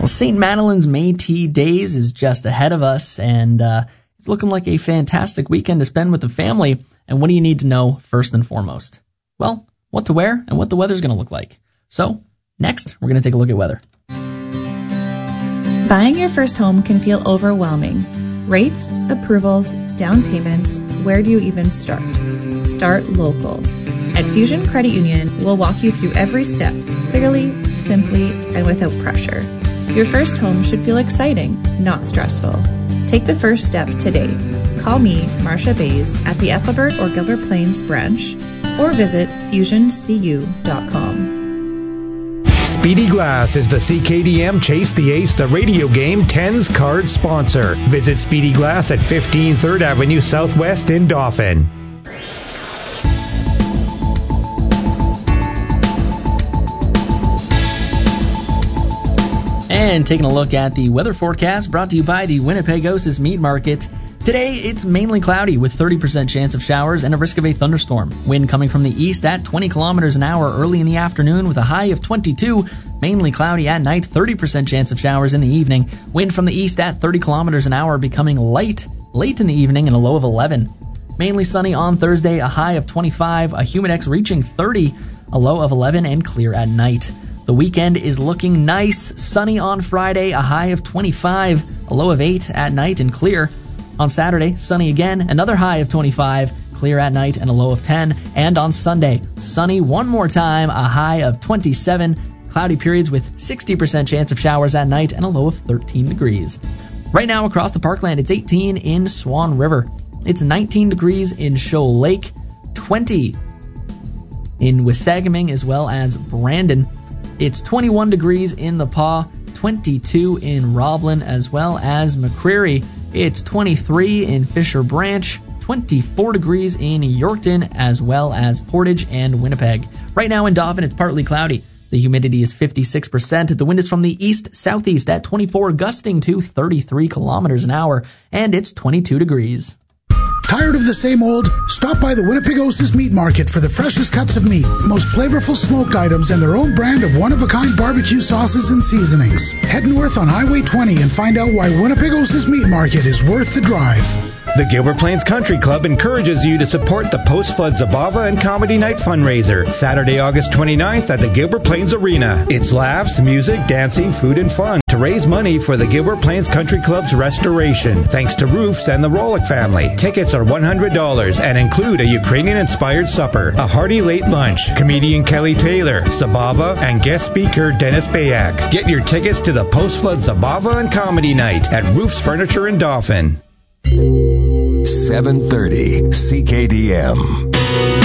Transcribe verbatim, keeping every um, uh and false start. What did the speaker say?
Well, Saint Madeline's Métis Days is just ahead of us, and uh, it's looking like a fantastic weekend to spend with the family. And what do you need to know first and foremost? Well, what to wear and what the weather's going to look like. So, next, we're going to take a look at weather. Buying your first home can feel overwhelming. Rates, approvals, down payments, where do you even start? Start local. At Fusion Credit Union, we'll walk you through every step, clearly, simply, and without pressure. Your first home should feel exciting, not stressful. Take the first step today. Call me, Marcia Bays, at the Ethelbert or Gilbert Plains branch, or visit fusion c u dot com. Speedy Glass is the C K D M Chase the Ace, the radio game tens card sponsor. Visit Speedy Glass at fifteen third Avenue Southwest in Dauphin. And taking a look at the weather forecast brought to you by the Winnipeg Osis Meat Market. Today, it's mainly cloudy with thirty percent chance of showers and a risk of a thunderstorm. Wind coming from the east at twenty kilometers an hour early in the afternoon with a high of twenty-two. Mainly cloudy at night, thirty percent chance of showers in the evening. Wind from the east at thirty kilometers an hour becoming light late in the evening and a low of eleven. Mainly sunny on Thursday, a high of twenty-five. A humidex reaching thirty, a low of eleven, and clear at night. The weekend is looking nice. Sunny on Friday, a high of twenty-five, a low of eight at night and clear. On Saturday, sunny again, another high of twenty-five, clear at night and a low of ten. And on Sunday, sunny one more time, a high of twenty-seven, cloudy periods with sixty percent chance of showers at night and a low of thirteen degrees. Right now across the parkland, it's eighteen in Swan River. It's nineteen degrees in Shoal Lake, twenty in Wisagaming as well as Brandon. It's twenty-one degrees in the Paw, twenty-two in Roblin as well as McCreary. It's twenty-three in Fisher Branch, twenty-four degrees in Yorkton as well as Portage and Winnipeg. Right now in Dauphin, it's partly cloudy. The humidity is fifty-six percent. The wind is from the east-southeast at twenty-four, gusting to thirty-three kilometers an hour, and it's twenty-two degrees. Tired of the same old? Stop by the Winnipeg Osis Meat Market for the freshest cuts of meat, most flavorful smoked items, and their own brand of one-of-a-kind barbecue sauces and seasonings. Head north on Highway twenty and find out why Winnipeg Osis Meat Market is worth the drive. The Gilbert Plains Country Club encourages you to support the Post-Flood Zabava and Comedy Night fundraiser, Saturday, August twenty-ninth at the Gilbert Plains Arena. It's laughs, music, dancing, food, and fun to raise money for the Gilbert Plains Country Club's restoration, thanks to Roofs and the Rolick family. Tickets are one hundred dollars and include a Ukrainian-inspired supper, a hearty late lunch, comedian Kelly Taylor, Zabava, and guest speaker Dennis Bayak. Get your tickets to the Post-Flood Zabava and Comedy Night at Roofs Furniture in Dauphin. seven thirty C K D M.